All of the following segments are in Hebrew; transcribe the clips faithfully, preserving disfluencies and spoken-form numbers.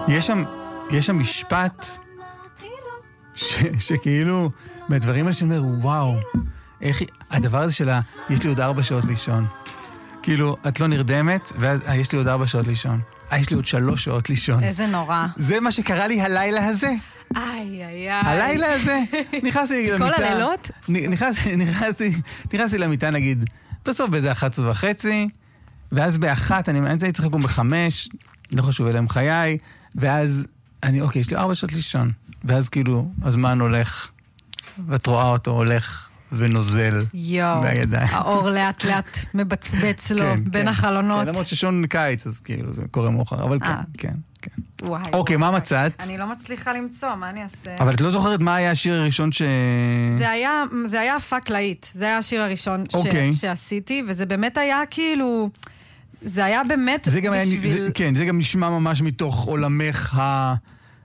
יש שם, יש שם משפט ש, שכאילו, מהדברים האלה שאומר, וואו, איך, הדבר הזה שלה, יש לי עוד ארבע שעות לישון. כאילו, את לא נרדמת, ואז, אה, יש לי עוד ארבע שעות לישון. אה, יש לי עוד שלוש שעות לישון. איזה נורא. זה מה שקרה לי הלילה הזה. איי, איי, איי. הלילה הזה, נכנסתי למיטה. כל הלילות? נכנסתי, נכנסתי, נכנסתי למיטה, נגיד, בסוף באיזה אחת עשרה וחצי, ואז באחת, אני הייתי צריך לקום בחמש, לא חשוב אליהם חיי, ואז אני, אוקיי, יש לי ארבע שעות לישון. ואז כאילו, הזמן הולך, ואת רואה אותו הולך ונוזל יו, בידיים. האור לאט לאט מבצבץ לו כן, בין כן. החלונות. כן, למרות ששון קיץ, אז כאילו, זה קורה מאוחר, אבל כן, אה. כן, כן. וואי, אוקיי, וואי. מה מצאת? אני לא מצליחה למצוא, מה אני אעשה? אבל את לא זוכרת מה היה השיר הראשון ש... זה היה, זה היה פאק להיט, זה היה השיר הראשון ש, אוקיי. שעשיתי, וזה באמת היה כאילו, זה היה באמת זה גם בשביל... היה, זה, כן, זה גם נשמע ממש מתוך עולמך ה...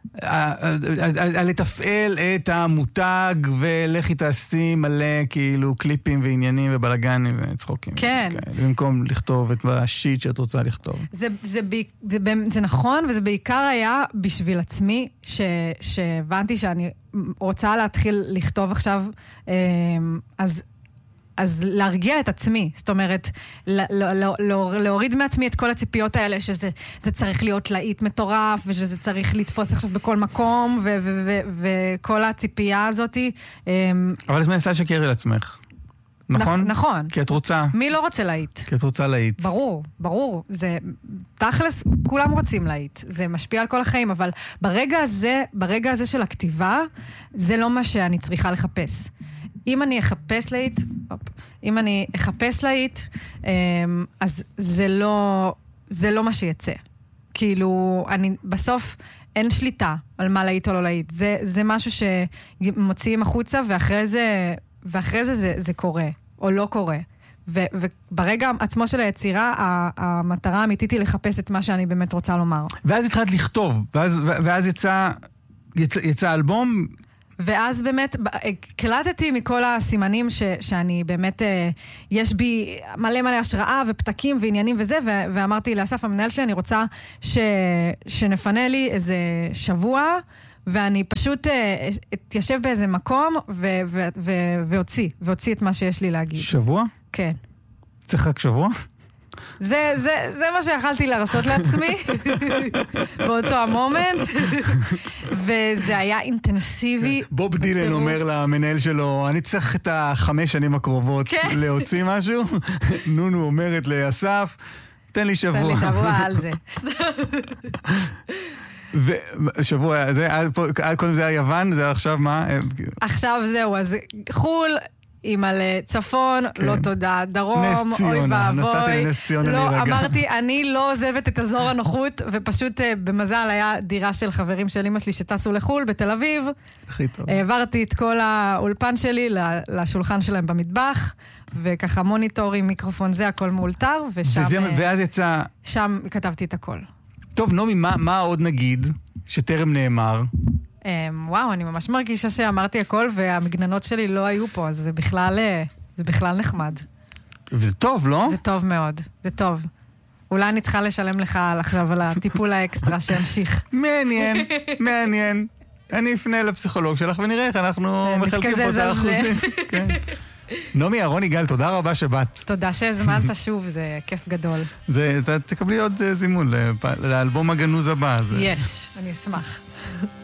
לתפעל את המותג ולכי תעשי מלא כאילו קליפים ועניינים ובלגנים וצחוקים. כן. במקום לכתוב את השיט שאת רוצה לכתוב. זה, זה, זה, זה נכון, וזה בעיקר היה בשביל עצמי, ש, שהבנתי שאני רוצה להתחיל לכתוב עכשיו, אז... אז להרגיע את עצמי, זאת אומרת, להוריד מעצמי את כל הציפיות האלה, שזה זה צריך להיות להיט מטורף, ושזה צריך לתפוס עכשיו בכל מקום, וכל הציפייה הזאת. אבל את מנסה לשקר על עצמך, נכון? נכון. כי את רוצה. מי לא רוצה להיט? כי את רוצה להיט. ברור, ברור. זה, תכלס, כולם רוצים להיט. זה משפיע על כל החיים, אבל ברגע הזה, ברגע הזה של הכתיבה, זה לא מה שאני צריכה לחפש. אם אני אחפש להיט, אם אני אחפש להיט, אז זה לא, זה לא מה שיצא. כאילו, אני, בסוף אין שליטה על מה להיט או לא להיט. זה, זה משהו שמוציאים החוצה, ואחרי זה, ואחרי זה, זה, זה קורה, או לא קורה. ו, וברגע עצמו של היצירה, המטרה האמיתית היא לחפש את מה שאני באמת רוצה לומר. ואז התחלת לכתוב, ואז, ואז יצא, יצא, יצא אלבום... ואז באמת קלטתי מכל הסימנים ש, שאני באמת, יש בי מלא מלא השראה ופתקים ועניינים וזה, ו, ואמרתי לאסף המנהל שלי, אני רוצה ש, שנפנה לי איזה שבוע, ואני פשוט אתיישב באיזה מקום ו, ו, ו, והוציא, והוציא את מה שיש לי להגיד. שבוע? כן. צריך רק שבוע? זה, זה, זה מה שיכלתי להרשות לעצמי באותו המומנט, וזה היה אינטנסיבי. בוב דילן אומר למנהל שלו, אני צריך את החמש שנים הקרובות להוציא משהו. נונו אומרת לאסף, תן לי שבוע. תן לי שבוע על זה. ושבוע, קודם זה היה יוון, זה עכשיו מה? עכשיו זהו, אז חול... אימא לצפון, כן. לא תודה, דרום, נס ציונה, נסעתי לנס ציונה לא, להירגע. אמרתי, אני לא עוזבת את אזור הנוחות, ופשוט במזל היה דירה של חברים של אמא שלי שטסו לחול בתל אביב. הכי טוב. העברתי את כל האולפן שלי לשולחן שלהם במטבח, וככה מוניטורים, מיקרופון, זה הכל מאולתר, ושם... וזה, ואז יצא... שם כתבתי את הכל. טוב, נומי, מה, מה עוד נגיד שטרם נאמר? וואו, אני ממש מרגישה שאמרתי הכל, והמגננות שלי לא היו פה, אז זה בכלל, זה בכלל נחמד. וזה טוב, לא? זה טוב מאוד, זה טוב. אולי אני צריכה לשלם לך עכשיו על הטיפול האקסטרה שימשיך. מעניין, מעניין. אני אפנה לפסיכולוג שלך ונראה איך אנחנו מחלקים פה את האחוזים. נומי אהרון יגאל, תודה רבה שבאת. תודה שהזמנת שוב, זה כיף גדול. תקבלי עוד זימון לאלבום הגנוז הבא. יש, אני אשמח.